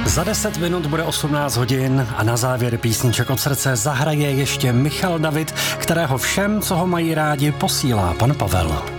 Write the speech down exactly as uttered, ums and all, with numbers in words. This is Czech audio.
Za deset minut bude osmnáct hodin a na závěr písniček od srdce zahraje ještě Michal David, kterého všem, co ho mají rádi, posílá pan Pavel.